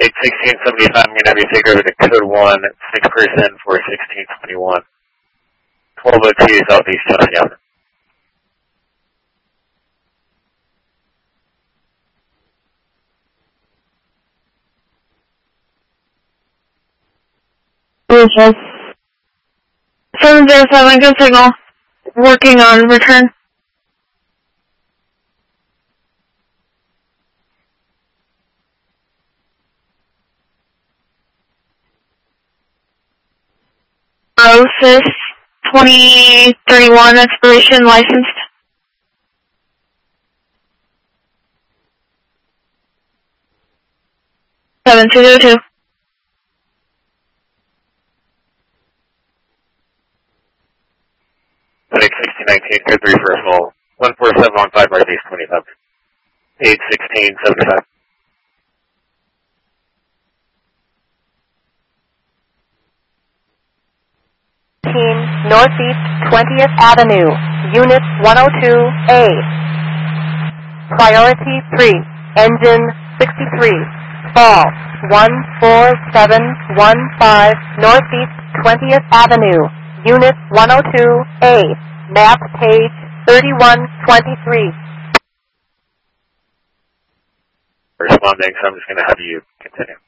81675, I'm going to have you take over to code 1, 6% for 1621. 1202 Southeast Chelsea Avenue. Okay. 707, good signal. Working on return. Rosis 2031 expiration licensed. Seven two zero two. Six 1619, code 3 for a small 14715 Northeast 27. 81675. Northeast 20th Avenue, Unit 102A. Priority 3, Engine 63, Fall 14715, Northeast 20th Avenue, Unit 102A, map page 3123. Responding, so I'm just going to have you continue.